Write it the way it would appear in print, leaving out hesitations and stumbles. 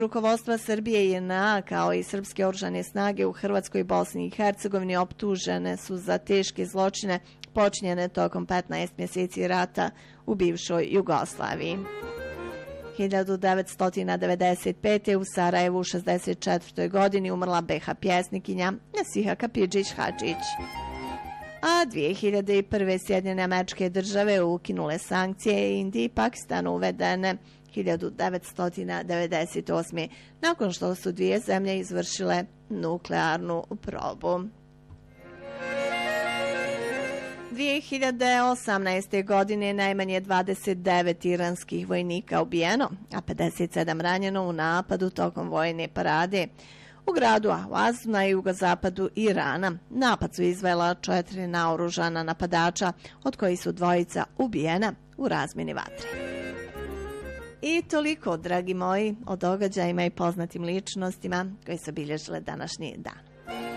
Rukovodstva Srbije i JNA kao i srpske oružane snage u Hrvatskoj i Bosni i Hercegovini optužene su za teške zločine počinjene tokom 15 mjeseci rata u bivšoj Jugoslaviji. 1995. u Sarajevu u 64. godini umrla BiH pjesnikinja Nasiha Kapidžić-Hadžić. A 2001. Sjedinjene Američke Države ukinule sankcije Indiji i Pakistanu uvedene 1998. nakon što su dvije zemlje izvršile nuklearnu probu. 2018. godine najmanje 29 iranskih vojnika ubijeno, a 57 ranjeno u napadu tokom vojne parade u gradu Ahvaz na jugozapadu Irana. Napad su izvela 4 naoružana napadača, od kojih su 2 ubijena u razmjeni vatre. I toliko, dragi moji, o događajima i poznatim ličnostima koji su obilježile današnji dan.